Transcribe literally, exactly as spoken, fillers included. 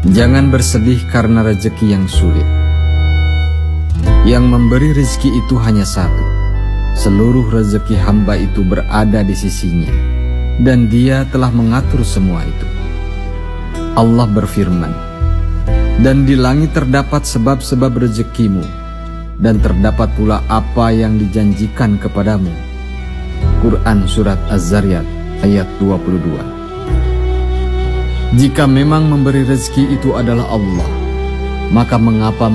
Jangan bersedih karena rezeki yang sulit. Yang memberi rezeki itu hanya satu. Seluruh rezeki hamba itu berada di sisinya, dan Dia telah mengatur semua itu. Allah berfirman, dan di langit terdapat sebab-sebab rezekimu, dan terdapat pula apa yang dijanjikan kepadamu. Quran Surat Az-Zariyat ayat dua puluh dua. Jika memang memberi rezeki itu adalah Allah, maka mengapa